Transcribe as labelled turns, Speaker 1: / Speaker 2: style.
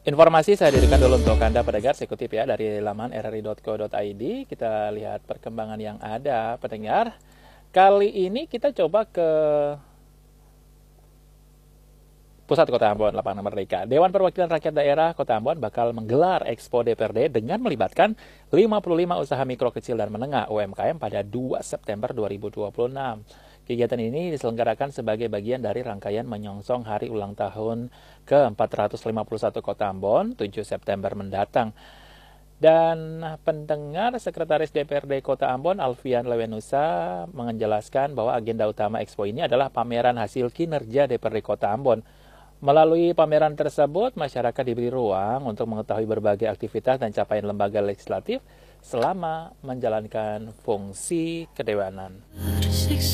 Speaker 1: Informasi saya dirikan dulu untuk Anda pendengar, saya kutip ya dari laman rri.co.id. Kita lihat perkembangan yang ada pendengar. Kali ini kita coba ke Pusat Kota Ambon, Lapangan Merdeka. Dewan Perwakilan Rakyat Daerah Kota Ambon bakal menggelar Expo DPRD dengan melibatkan 55 usaha mikro kecil dan menengah UMKM pada 2 September 2026. Kegiatan ini diselenggarakan sebagai bagian dari rangkaian menyongsong hari ulang tahun ke-451 Kota Ambon 7 September mendatang. Dan pendengar, Sekretaris DPRD Kota Ambon Alfian Lewenusa menjelaskan bahwa agenda utama Expo ini adalah pameran hasil kinerja DPRD Kota Ambon. Melalui pameran tersebut, masyarakat diberi ruang untuk mengetahui berbagai aktivitas dan capaian lembaga legislatif selama menjalankan fungsi kedewanan.